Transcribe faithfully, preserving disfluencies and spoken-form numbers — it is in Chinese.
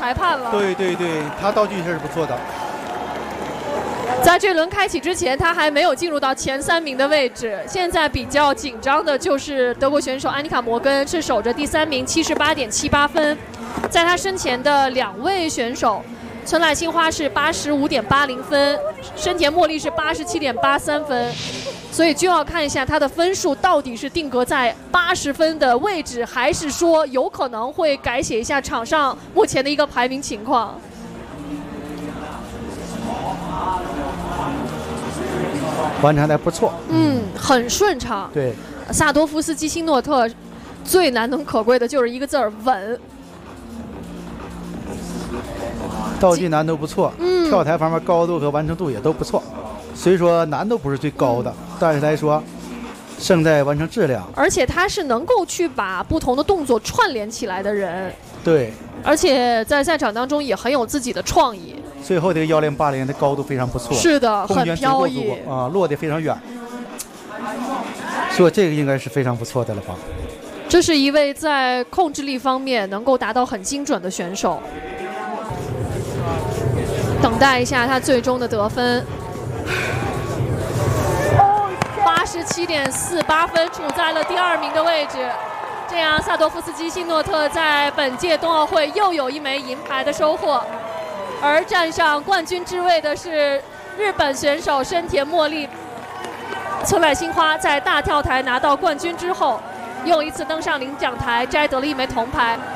裁判了。 对对对，他道具是不错的。 在这轮开启之前，他还没有进入到前三名的位置。现在比较紧张的就是德国选手安妮卡·摩根是守着第三名，七十八点七八分。在他身前的两位选手，村濑心花是八十五点八零分，深田茉莉是八十七点八三分。所以就要看一下他的分数到底是定格在八十分的位置，还是说有可能会改写一下场上目前的一个排名情况。 完成的不错， 嗯，很顺畅。 对， 萨多夫斯基辛诺特最难能可贵的就是一个字儿稳。 道具难度不错，嗯，跳台方面高度和完成度也都不错。虽说难度不是最高的，嗯、但是来说，胜在完成质量。 而且他是能够去把不同的动作串联起来的人。 对。 而且在赛场当中也很有自己的创意。 最后这个幺零八零的高度非常不错。 是的，很飘逸啊，落得非常远。说这个应该是非常不错的了吧？ 这是一位在控制力方面能够达到很精准的选手。等待一下他最终的得分。八十七点四八分，处在了第二名的位置。这样，萨多夫斯基辛诺特在本届冬奥会又有一枚银牌的收获。而站上冠军之位的是日本选手深田茉莉。村濑心花在大跳台拿到冠军之后，又一次登上领奖台，摘得了一枚铜牌。